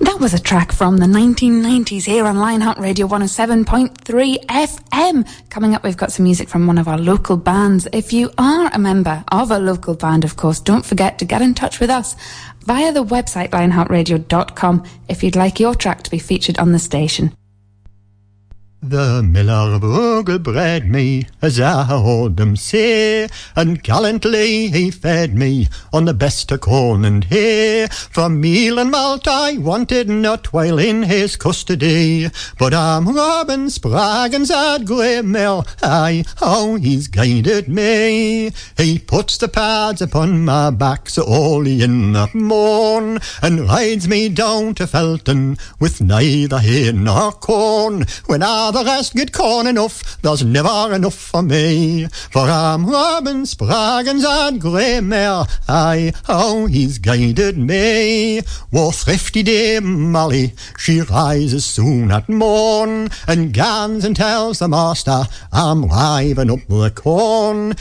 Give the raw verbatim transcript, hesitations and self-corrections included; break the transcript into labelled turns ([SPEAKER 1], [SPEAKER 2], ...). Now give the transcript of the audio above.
[SPEAKER 1] That was a track from the nineteen nineties here on Lionheart Radio one oh seven point three F M. Coming up, we've got some music from one of our local bands. If you are a member of a local band, of course, don't forget to get in touch with us via the website lionheart radio dot com if you'd like your track to be featured on the station.
[SPEAKER 2] The miller bogle bred me, as I heard them say, and gallantly he fed me on the best of corn and hay. For meal and malt I wanted not while in his custody, but I'm Robin Spraggins at Greymell, aye, how he's guided me. He puts the pads upon my back so early in the morn, and rides me down to Felton with neither hay nor corn. When I the rest get corn enough, there's never enough for me. For I'm Robin Spraggins at Greymell, aye, how he's guided me. Wo thrifty Dame Molly, she rises soon at morn, and gans and tells the master I'm riving up the corn.